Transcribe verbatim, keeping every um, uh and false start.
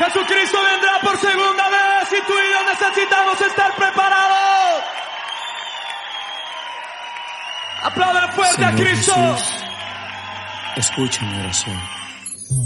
Jesucristo vendrá por segunda vez y tú y yo necesitamos estar preparados. Aplaudan fuerte Señor a Cristo. Jesús, escucha mi oración.